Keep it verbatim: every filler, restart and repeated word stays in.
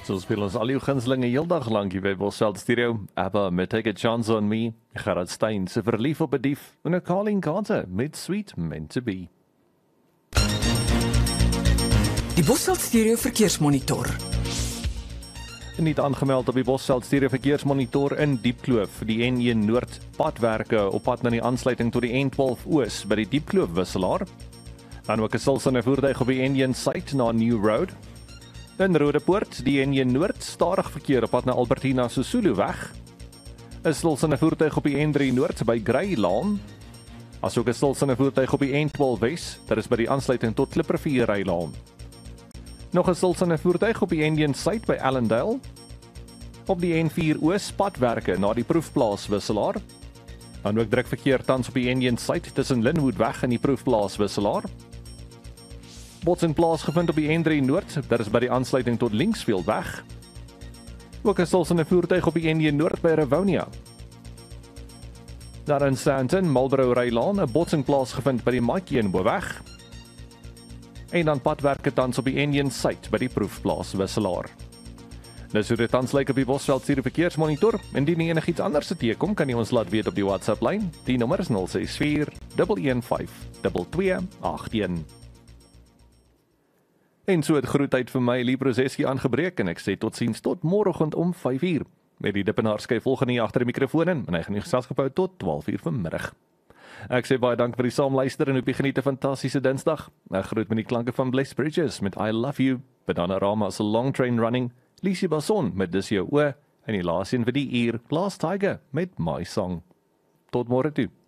So speel ons al jou gunstelinge heeldag lank hier by Bosveld Stereo. ABBA met Take a Chance on Me, Gerard Stein se Verlief op 'n Dief en 'n Colin Carter met Sweet Meant to Be. Die Bosveld Stereo verkeersmonitor. Niet aangemeld op die Bosveld Stereo verkeersmonitor in Diepkloof. Die N een Noord padwerke op pad na die aansluiting tot die N twaalf Oos by die Diepkloof wisselaar. Dan ook 'n silsende voertuig op die N een Suid na New Road. In Rodepoort, die N een Noord, stadig verkeer op pad na Albertina Sisulu weg. 'n Silsende voertuig op die N drie Noord by Grey Lane. Asook 'n silsende voertuig op die N twaalf Wes, dit is by die aansluiting tot Klipprivier Laan. Nog 'n silsende voertuig op die N een Suid by Allendale. Op die N vier Oos padwerke na die Proefplaas wisselaar. Dan ook druk verkeer tans op die N een Suid tussen Linwood weg en die Proefplaas wisselaar. Botsing plaasgevind op die N drie Noord, dit is by die aansluiting tot Linksfield weg. Ook 'n silsende voertuig op die N een Noord by Rivonia. Daar in Sandton, Marlborough Laan, 'n botsing plaasgevind by die Mike weg. En dan padwerke tans op die N een Suid by die Proefplaas wisselaar. Nou so dit tans lyk op die Bosveld Stereo verkeersmonitor. Indien jy enigiets anders se teekom, kan jy ons laat weet op die WhatsApp lyn. Die nommer is nul ses vier een een vyf twee twee agt een. En so het groetheid vir my Libroseski aangebreek en ek sê totsiens tot môreoggend om vyf uur. Met die Dippenaar skuif volgende hier agter die mikrofoon in en hy gaan die geselskap hou tot twaalf uur vanmiddag. Ek sê baie dank vir die saamluister en hoop jy geniet 'n fantastiese Dinsdag. Ek groet met die klanke van Bless Bridges met I Love You, Bananarama se Long Train Running, Lisie Basson met Dis Jou O en die laaste een vir die uur, Glass Tiger met My Song. Tot môre toe.